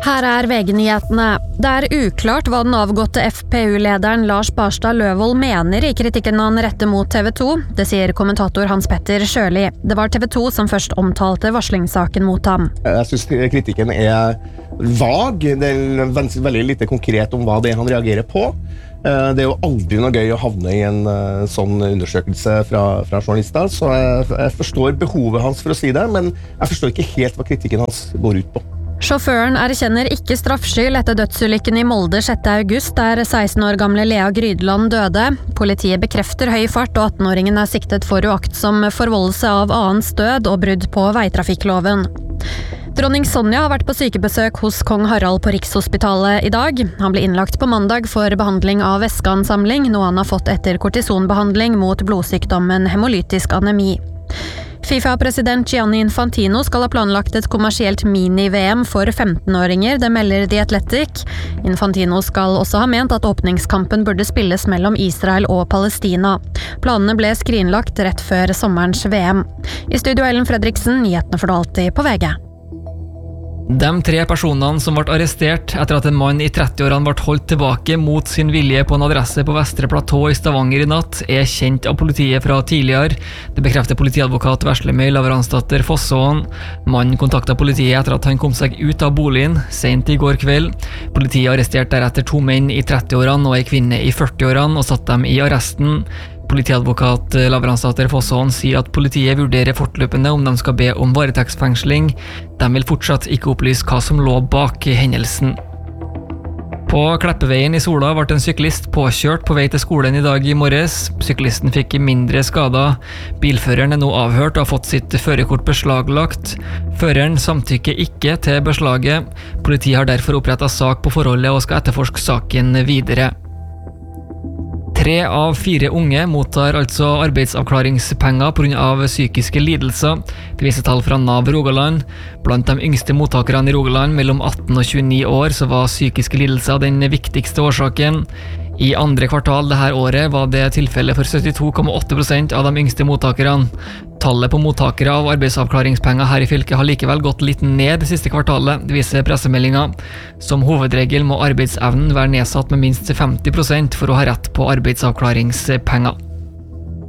Her VG-nyhetene. Det uklart hva den avgåtte FPU-lederen Lars Barstad Løvold mener I kritikken han retter mot TV 2. Det sier kommentator Hans Petter Sjøli. Det var TV 2 som først omtalte varslingssaken mot ham. Jeg synes kritikken vag. Det veldig lite konkret om hva det han reagerer på. Det jo aldri noe gøy å havne I en sånn undersøkelse fra journalister, så jeg forstår behovet hans for å si det, men jeg forstår ikke helt hva kritikken hans går ut på. Sjåføren erkjenner ikke straffskyld etter dødsulykken I Molde 6. august, der 16 år gamle Lea Grydland døde. Politiet bekrefter høy fart, og 18-åringen siktet for uaktsom forvoldelse av annens død og brudd på veitrafikkloven. Dronning Sonja har vært på sykebesøk hos kong Harald på Rikshospitalet I dag. Han ble innlagt på mandag for behandling av væskeansamling, noe han har fått etter kortisonbehandling mot blodsykdommen hemolytisk anemi. FIFA-president Gianni Infantino skal ha planlagt et kommersielt mini-VM for 15-åringer, det melder The Athletic. Infantino skal også ha ment at åpningskampen burde spilles mellom Israel og Palestina. Planene ble skrinlagt rett før sommerens VM. I studio Ellen Fredriksen, nyhetene for det alltid på VG. De 3 personene som ble arrestert etter at en mann I 30-årene ble holdt tilbake mot sin vilje på en adresse på Vestre Platå I Stavanger I natt, kjent av politiet fra tidligere. Det bekrefter politiadvokat Veslemøy Lavransdatter Fossåen. Mannen kontaktet politiet etter at han kom seg ut av boligen, sent I går kveld. Politiet arresterte deretter 2 menn I 30-årene og en kvinne I 40-årene og satte dem I arresten. Politiadvokat Lavransdatter Fossåen sier at politiet vurderer fortløpende om de skal be om varetektsfengsling. De vil fortsatt ikke opplyse hva som lå bak hendelsen. På Kleppeveien I Sola ble en syklist påkjørt på vei til skolen I dag I morges. Syklisten fikk mindre skader. Bilføreren nå avhørt og har fått sitt førerkort beslaglagt. Føreren samtykker ikke til beslaget. Politiet har derfor opprettet sak på forholdet og skal etterforske saken videre. 3 av 4 unge mottar altså arbeidsavklaringspenger på grunn av psykiske lidelser. Det viser tall fra NAV Rogaland. Blant de yngste mottakerne I Rogaland mellom 18 og 29 år så var psykiske lidelser den viktigste årsaken. I andre kvartal dette året var det tilfelle for 72,8% av de yngste mottakerne. Tallet på mottakere av arbeidsavklaringspenger her I fylket har likevel gått litt ned det siste kvartalet, det viser pressemeldingen. Som hovedregel må arbeidsevnen være nedsatt med minst 50% for å ha rett på arbeidsavklaringspenger.